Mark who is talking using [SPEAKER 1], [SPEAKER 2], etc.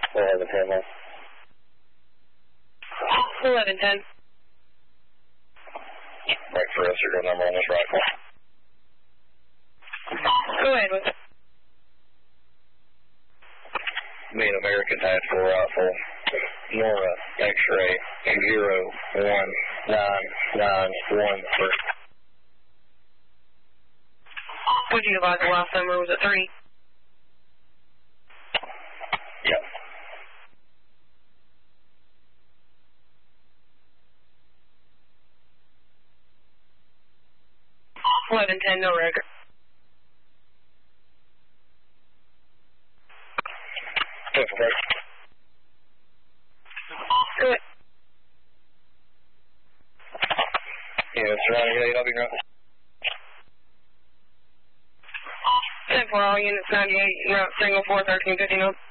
[SPEAKER 1] 1110.
[SPEAKER 2] 1110.
[SPEAKER 1] Right for a serial number on this rifle.
[SPEAKER 2] Go ahead with it.
[SPEAKER 1] Main American Tactical Rifle, Nora X-Ray 01991.
[SPEAKER 2] Would you like the last number? Was it 3?
[SPEAKER 1] Yep.
[SPEAKER 2] 1110, no record. Good.
[SPEAKER 1] Yeah, surrounding 8, I'll be ground.
[SPEAKER 2] 10-4, all units 98, route single 413, good, you know.